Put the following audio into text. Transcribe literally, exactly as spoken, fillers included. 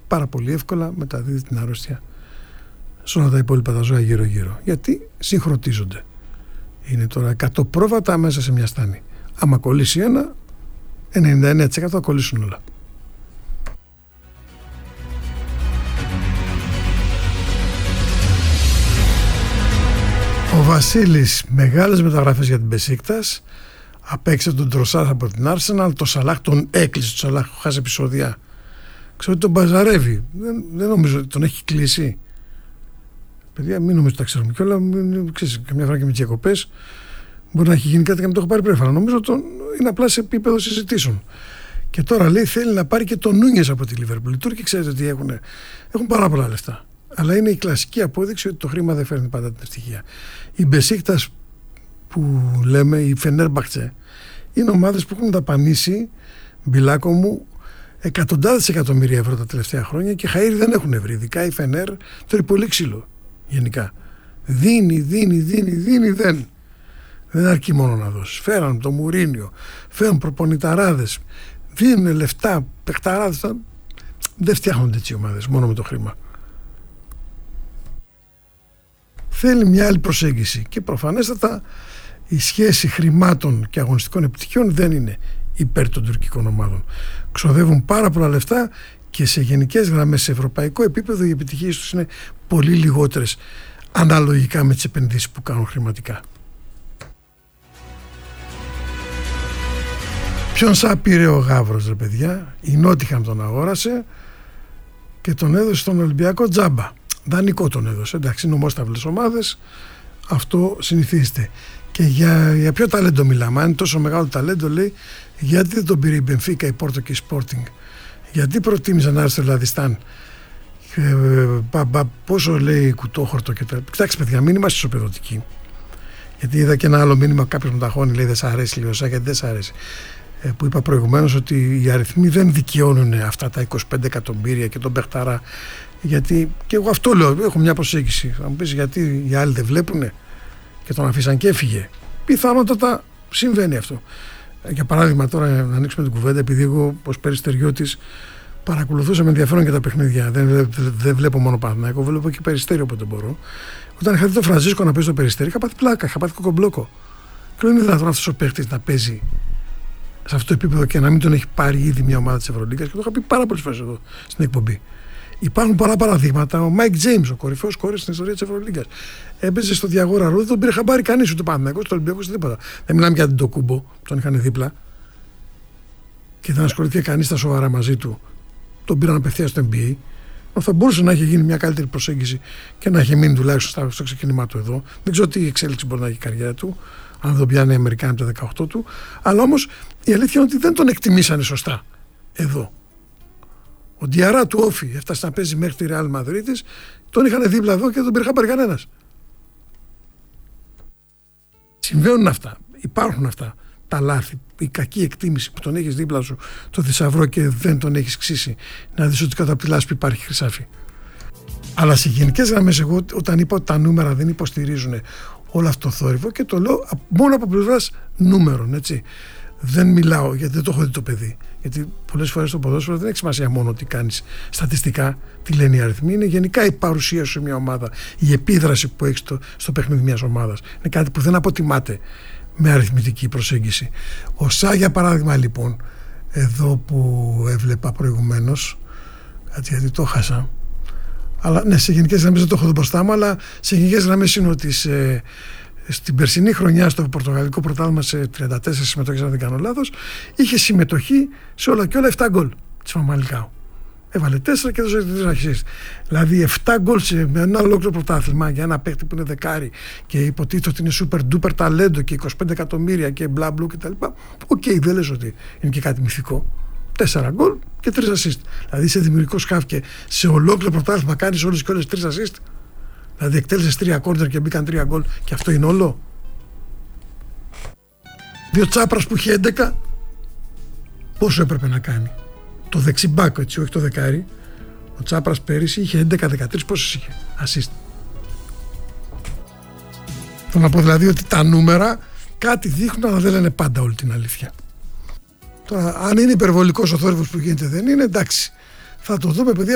πάρα πολύ εύκολα μεταδίδει την αρρώστια σε όλα τα υπόλοιπα τα ζώα γύρω-γύρω. Γιατί συγχρονίζονται. Είναι τώρα εκατό πρόβατα μέσα σε μια στάνη. Άμα κολλήσει ένα, ενενήντα εννέα τοις εκατό θα κολλήσουν όλα. Ο Βασίλης, μεγάλες μεταγραφές για την Μπεσίκτας. Απέξε τον Τροσάρ από την Arsenal. Το Σαλάχ τον έκλεισε. Το Σαλάχ χάσει επεισόδια. Ξέρω ότι τον μπαζαρεύει. Δεν, δεν νομίζω ότι τον έχει κλείσει. Παιδιά, μην νομίζω ότι τα ξέρουμε κιόλα. Ξέρεις, καμιά φορά και με τις διακοπές μπορεί να έχει γίνει κάτι και να μην το έχω πάρει πρέφανα. Νομίζω ότι είναι απλά σε επίπεδο συζητήσεων. Και τώρα λέει θέλει να πάρει και τον Νούνιες από τη Λίβερπουλ. Οι Τούρκοι ξέρετε τι έχουν. Έχουν πάρα πολλά λεφτά. Αλλά είναι η κλασική απόδειξη ότι το χρήμα δεν φέρνει πάντα την ευτυχία. Η Μπεσίκτας που λέμε, η Φενέρμπαχτσε, είναι ομάδες που έχουν δαπανίσει, μπιλάκο μου, εκατοντάδες εκατομμύρια ευρώ τα τελευταία χρόνια και χαΐρι δεν έχουν βρει. Ειδικά η Φενέρ τρώει πολύ ξύλο γενικά. Δίνει, δίνει, δίνει, δίνει, δεν. Δεν αρκεί μόνο να δώσει. Φέραν το Μουρίνιο, φέραν προπονηταράδες, δίνουν λεφτά, παιχταράδες. Δεν φτιάχνονται έτσι οι ομάδες μόνο με το χρήμα. Θέλει μια άλλη προσέγγιση και προφανέστατα η σχέση χρημάτων και αγωνιστικών επιτυχιών δεν είναι υπέρ των τουρκικών ομάδων. Ξοδεύουν πάρα πολλά λεφτά και σε γενικές γραμμές σε ευρωπαϊκό επίπεδο οι επιτυχίες τους είναι πολύ λιγότερες αναλογικά με τις επενδύσεις που κάνουν χρηματικά. Ποιον σαν πήρε ο Γαύρος ρε παιδιά, η Νότιχαμ τον αγόρασε και τον έδωσε στον Ολυμπιακό τζάμπα. Δανεικό τον έδωσε, εντάξει, είναι ομόσταυλες ομάδες, αυτό συνηθίζεται. Και για, για ποιο ταλέντο μιλάμε, αν είναι τόσο μεγάλο ταλέντο, λέει, γιατί δεν τον πήρε η Μπενφίκα, η Πόρτο και η Sporting, γιατί προτίμησαν να έρθει στο Λαδιστάν, ε, πα, πα, πόσο λέει κουτόχορτο και τα. Κοιτάξτε, παιδιά, μην είμαστε ισοπεδωτικοί. Γιατί είδα και ένα άλλο μήνυμα, κάποιο με ταχώνει, λέει, δεν σ' αρέσει, λέει, γιατί δεν σ' αρέσει. Ε, που είπα προηγουμένως ότι οι αριθμοί δεν δικαιώνουν αυτά τα είκοσι πέντε εκατομμύρια και τον Μπεχταρά. Γιατί και εγώ αυτό λέω, έχω μια προσέγγιση. Θα μου πεις γιατί οι άλλοι δεν βλέπουνε και τον αφήσαν και έφυγε. Πιθανότατα συμβαίνει αυτό. Για παράδειγμα, τώρα να ανοίξουμε την κουβέντα, επειδή εγώ ως Περιστεριώτης παρακολουθούσα με ενδιαφέρον και τα παιχνίδια. Δεν, δεν, δεν βλέπω μόνο Παναθηναϊκό, βλέπω και Περιστέριο όποτε μπορώ. Όταν είχα δει τον Φρανσίσκο να παίζει το Περιστέριο, είχα πάθει πλάκα, είχα πάθει κοκομπλόκο. Και λέω είναι δυνατόν αυτός ο παίχτης να παίζει σε αυτό το επίπεδο και να μην τον έχει πάρει ήδη μια ομάδα της Ευρωλίγκας. Και το είχα πει πάρα πολλές φορές εδώ στην εκπομπή. Υπάρχουν πολλά παραδείγματα. Ο Μάικ Τζέιμς, ο κορυφαίος σκόρερ στην ιστορία της Ευρωλίγκας, έπαιζε στο Διαγόρα Ρου, δεν τον πήρε χαμπάρι κανείς, ούτε Παναθηναϊκός, ούτε Ολυμπιακός, ούτε τίποτα. Δεν μιλάμε για την Τοκούμπο, τον είχαν δίπλα και δεν ασχολήθηκε κανείς τα σοβαρά μαζί του. Τον πήραν απευθείας στο N B A. Θα μπορούσε να έχει γίνει μια καλύτερη προσέγγιση και να έχει μείνει τουλάχιστον στο ξεκίνημά του εδώ. Δεν ξέρω τι εξέλιξη μπορεί να έχει η καριέρα του, αν δεν τον πιάνει οι Αμερικάνοι από τα δεκαοκτώ του. Αλλά όμως η αλήθεια είναι ότι δεν τον εκτιμήσανε σωστά εδώ. Ο Ντιαρά του Όφη έφτασε να παίζει μέχρι τη Ρεάλ Μαδρίτης, τον είχαν δίπλα εδώ και δεν τον πήρε χαμπάρι κανένας. Συμβαίνουν αυτά, υπάρχουν αυτά τα λάθη, η κακή εκτίμηση που τον έχεις δίπλα σου το θησαυρό και δεν τον έχεις ξύσει, να δεις ότι κάτω από τη λάσπη υπάρχει χρυσάφι. Αλλά σε γενικές γραμμές, εγώ όταν είπα ότι τα νούμερα δεν υποστηρίζουν όλο αυτό το θόρυβο, και το λέω μόνο από πλευράς νούμερων, έτσι. Δεν μιλάω γιατί δεν το έχω δει το παιδί. Γιατί πολλές φορές το ποδόσφαιρο δεν έχει σημασία μόνο τι κάνεις στατιστικά, τι λένε οι αριθμοί. Είναι γενικά η παρουσία σου σε μια ομάδα, η επίδραση που έχεις στο, στο παιχνίδι μιας ομάδας. Είναι κάτι που δεν αποτιμάται με αριθμητική προσέγγιση. Ο Σα, για παράδειγμα, λοιπόν, εδώ που έβλεπα προηγουμένως, κάτι γιατί το χάσα. Αλλά ναι, σε γενικές γραμμές δεν το έχω δει μπροστά μου, αλλά σε γενικές γραμμές είναι ότι σε, στην περσινή χρονιά στο Πορτογαλικό πρωτάθλημα σε τριάντα τέσσερις συμμετοχές, αν δεν κάνω λάθος, είχε συμμετοχή σε όλα και όλα επτά γκολ της Φαμαλικάου. Έβαλε τέσσερα και έδωσε τρία assist. Δηλαδή επτά γκολ σε ένα ολόκληρο πρωτάθλημα για ένα παίκτη που είναι δεκάρι και υποτίθεται ότι είναι super duper ταλέντο και είκοσι πέντε εκατομμύρια και μπλα μπλου κτλ. Οκ, okay, δεν λες ότι είναι και κάτι μυθικό. Τέσσερα γκολ και τρία assist. Δηλαδή είσαι δημιουργικό σκάφ και σε ολόκληρο πρωτάθλημα κάνεις όλες και όλες τρεις assist. Δηλαδή εκτέλεσες τρία κόρνερ και μπήκαν τρία γκολ και αυτό είναι όλο. Δύο Τσάπρας που είχε έντεκα, πόσο έπρεπε να κάνει? Το δεξιμπάκ, έτσι, όχι το δεκάρι. Ο Τσάπρας πέρυσι είχε έντεκα δεκατρία, πόσες είχε assist? Θέλω να πω δηλαδή ότι τα νούμερα κάτι δείχνουν, αλλά δεν λένε πάντα όλη την αλήθεια. Τώρα, αν είναι υπερβολικός ο θόρυβος που γίνεται, δεν είναι, εντάξει. Θα το δούμε, παιδιά.